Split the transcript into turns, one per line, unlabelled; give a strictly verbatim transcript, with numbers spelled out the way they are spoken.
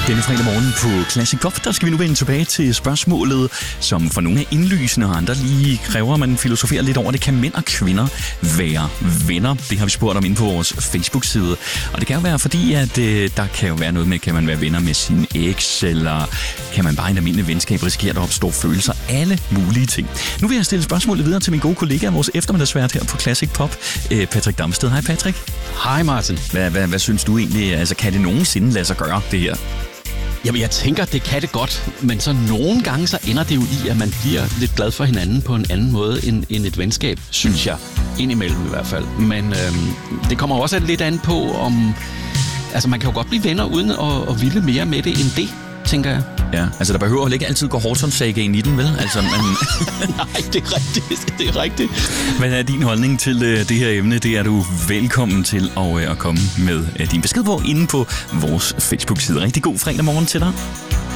Denne fredag morgen på Classic Pop, der skal vi nu vende tilbage til spørgsmålet, som for nogle er indlysende, og andre lige kræver, at man filosoferer lidt over det. Kan mænd og kvinder være venner? Det har vi spurgt om inde på vores Facebook-side. Og det kan jo være fordi, at øh, der kan jo være noget med, kan man være venner med sin eks, eller kan man bare i en almindelig venskab risikere, at der opstår følelser? Alle mulige ting. Nu vil jeg stille spørgsmålet videre til min gode kollega, vores eftermiddagsvært her på Classic Pop, øh, Patrick Damsted. Hej Patrick.
Hej Martin.
Hvad, hvad, hvad synes du egentlig? Altså, kan det nogensinde lade sig gøre, det her?
Jamen, jeg tænker, det kan det godt, men så nogle gange så ender det jo i, at man bliver lidt glad for hinanden på en anden måde end, end et venskab, synes jeg. Indimellem i hvert fald. Men øhm, det kommer også lidt an på, om... Altså, man kan jo godt blive venner uden at, at ville mere med det end det, tænker jeg.
Ja, altså der behøver jo ikke altid gå Horton-sagaen i den, vel? Altså, man...
Nej, det er rigtigt. Det er rigtigt.
Hvad er din holdning til uh, det her emne? Det er du velkommen til at, uh, at komme med uh, din besked på inde på vores Facebook-side. Rigtig god fredag morgen til dig.